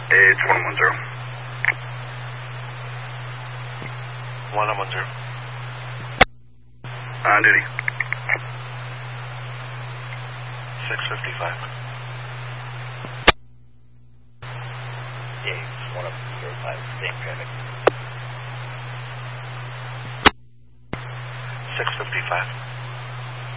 It's 110. 110. On duty. 655. Yeah, 105, same traffic. 655.